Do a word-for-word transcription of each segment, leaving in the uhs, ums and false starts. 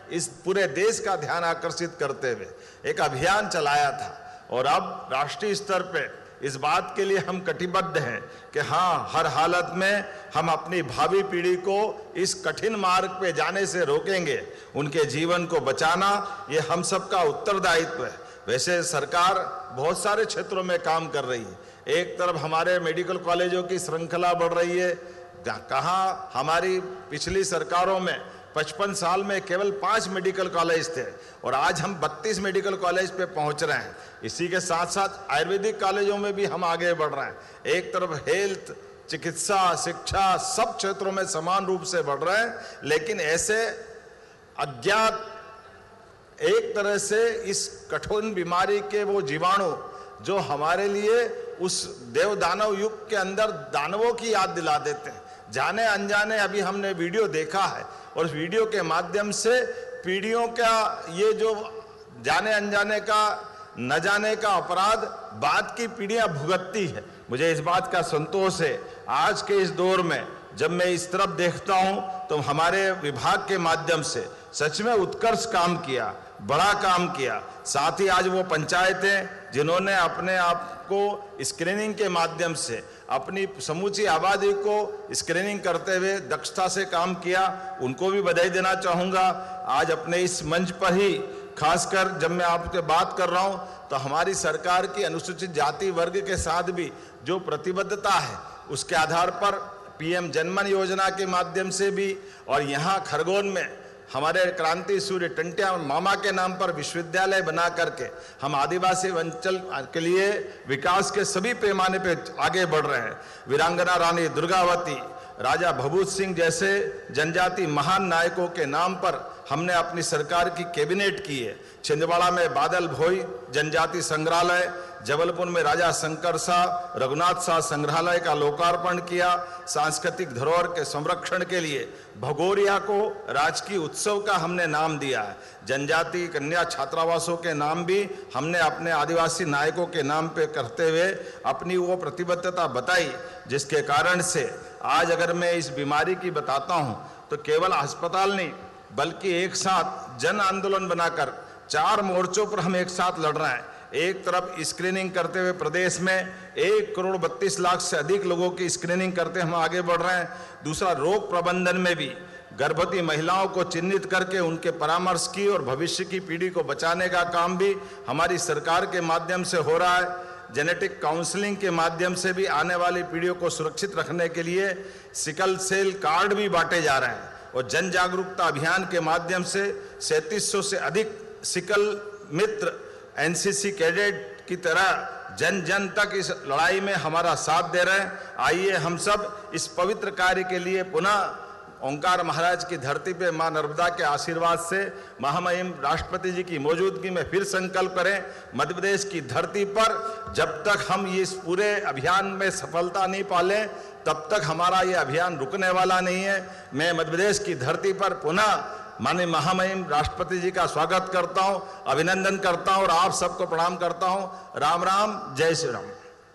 इस पूरे देश का ध्यान आकर्षित करते हुए एक अभियान चलाया था। और अब राष्ट्रीय स्तर पे इस बात के लिए हम कटिबद्ध हैं कि हाँ, हर हालत में हम अपनी भावी पीढ़ी को इस कठिन मार्ग पे जाने से रोकेंगे। उनके जीवन को बचाना ये हम सबका उत्तरदायित्व है। वैसे सरकार बहुत सारे क्षेत्रों में काम कर रही है। एक तरफ हमारे मेडिकल कॉलेजों की श्रृंखला बढ़ रही है। कहाँ हमारी पिछली सरकारों में पचपन साल में केवल पांच मेडिकल कॉलेज थे और आज हम बत्तीस मेडिकल कॉलेज पे पहुंच रहे हैं। इसी के साथ साथ आयुर्वेदिक कॉलेजों में भी हम आगे बढ़ रहे हैं। एक तरफ हेल्थ, चिकित्सा, शिक्षा सब क्षेत्रों में समान रूप से बढ़ रहे हैं। लेकिन ऐसे अज्ञात एक तरह से इस कठोर बीमारी के वो जीवाणु जो हमारे लिए उस देव दानव युग के अंदर दानवों की याद दिला देते हैं। जाने अनजाने अभी हमने वीडियो देखा है और उस वीडियो के माध्यम से पीढ़ियों का ये जो जाने अनजाने का न जाने का अपराध बाद की पीढ़ियां भुगतती है। मुझे इस बात का संतोष है आज के इस दौर में जब मैं इस तरफ देखता हूं तो हमारे विभाग के माध्यम से सच में उत्कर्ष काम किया, बड़ा काम किया। साथ ही आज वो पंचायतें जिन्होंने अपने आप को स्क्रीनिंग के माध्यम से अपनी समूची आबादी को स्क्रीनिंग करते हुए दक्षता से काम किया, उनको भी बधाई देना चाहूँगा। आज अपने इस मंच पर ही खासकर जब मैं आपसे बात कर रहा हूँ तो हमारी सरकार की अनुसूचित जाति वर्ग के साथ भी जो प्रतिबद्धता है उसके आधार पर पीएम जनमन योजना के माध्यम से भी और यहाँ खरगोन में हमारे क्रांति सूर्य टंटिया मामा के नाम पर विश्वविद्यालय बना करके हम आदिवासी अंचल के लिए विकास के सभी पैमाने पे आगे बढ़ रहे हैं। वीरांगना रानी दुर्गावती, राजा भभूत सिंह जैसे जनजाति महान नायकों के नाम पर हमने अपनी सरकार की कैबिनेट की है। छिंदवाड़ा में बादल भोई जनजाति संग्रहालय, जबलपुर में राजा शंकर शाह रघुनाथ शाह संग्रहालय का लोकार्पण किया। सांस्कृतिक धरोहर के संरक्षण के लिए भगोरिया को राजकीय उत्सव का हमने नाम दिया है। जनजाति कन्या छात्रावासों के नाम भी हमने अपने आदिवासी नायकों के नाम पे करते हुए अपनी वो प्रतिबद्धता बताई, जिसके कारण से आज अगर मैं इस बीमारी की बताता हूं तो केवल अस्पताल नहीं बल्कि एक साथ जन आंदोलन बनाकर चार मोर्चों पर हम एक साथ लड़ रहे हैं। एक तरफ स्क्रीनिंग करते हुए प्रदेश में एक करोड़ बत्तीस लाख से अधिक लोगों की स्क्रीनिंग करते हम आगे बढ़ रहे हैं। दूसरा, रोग प्रबंधन में भी गर्भवती महिलाओं को चिन्हित करके उनके परामर्श की और भविष्य की पीढ़ी को बचाने का काम भी हमारी सरकार के माध्यम से हो रहा है। जेनेटिक काउंसलिंग के माध्यम से भी आने वाली पीढ़ियों को सुरक्षित रखने के लिए सिकल सेल कार्ड भी बांटे जा रहे हैं और जन जागरूकता अभियान के माध्यम से सैंतीस सौ से अधिक सिकल मित्र एनसीसी कैडेट की तरह जन जन तक इस लड़ाई में हमारा साथ दे रहे हैं। आइए हम सब इस पवित्र कार्य के लिए पुनः ओंकार महाराज की धरती पे मां नर्मदा के आशीर्वाद से महामहिम राष्ट्रपति जी की मौजूदगी में फिर संकल्प करें। मध्य प्रदेश की धरती पर जब तक हम इस पूरे अभियान में सफलता नहीं पालें तब तक हमारा ये अभियान रुकने वाला नहीं है। मैं मध्य प्रदेश की धरती पर पुनः माननीय महामहिम राष्ट्रपति जी का स्वागत करता हूं, अभिनंदन करता हूं और आप सबको प्रणाम करता हूं। राम राम, जय श्री राम।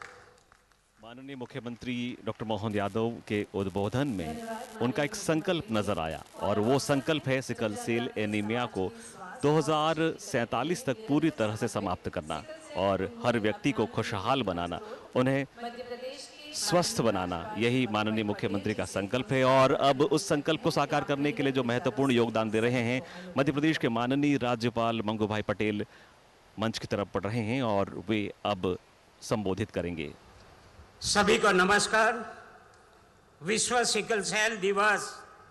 माननीय मुख्यमंत्री डॉक्टर मोहन यादव के उद्बोधन में उनका एक संकल्प नजर आया और वो संकल्प है सिकल सेल एनीमिया को दो हज़ार सैंतालीस तक पूरी तरह से समाप्त करना और हर व्यक्ति को खुशहाल बनाना, उन्हें स्वस्थ बनाना। यही माननीय मुख्यमंत्री का संकल्प है और अब उस संकल्प को साकार करने के लिए जो महत्वपूर्ण योगदान दे रहे हैं मध्य प्रदेश के माननीय राज्यपाल मंगू भाई पटेल मंच की तरफ बढ़ रहे हैं और वे अब संबोधित करेंगे। सभी को नमस्कार। विश्व सिकल सेल दिवस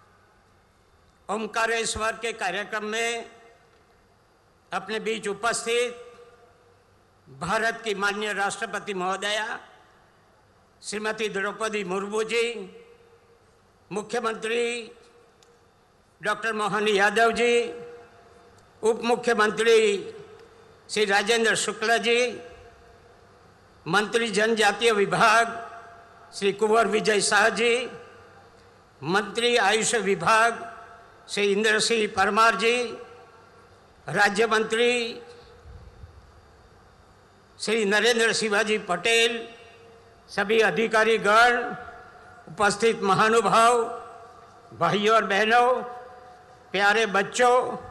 ओमकारेश्वर के कार्यक्रम में अपने बीच उपस्थित भारत की माननीय राष्ट्रपति महोदया श्रीमती द्रौपदी मुर्मू जी, मुख्यमंत्री डॉक्टर मोहन यादव जी, उप मुख्यमंत्री श्री राजेंद्र शुक्ला जी, मंत्री जनजातीय विभाग श्री कुंवर विजय शाह जी, मंत्री आयुष विभाग श्री इंद्र सिंह परमार जी, राज्य मंत्री श्री नरेंद्र शिवाजी पटेल, सभी अधिकारी गण, उपस्थित महानुभाव, भाइयों और बहनों, प्यारे बच्चों,